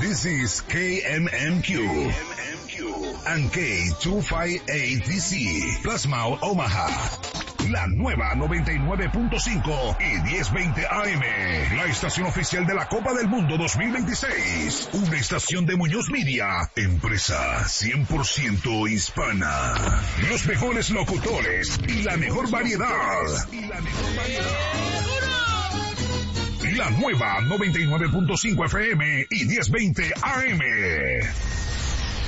This is KMMQ and K258DC, Plasma Omaha. La nueva 99.5 y 1020 AM. La estación oficial de la Copa del Mundo 2026. Una estación de Muñoz Media. Empresa 100% hispana. Los mejores locutores y la mejor variedad. La nueva 99.5 FM y 1020 AM.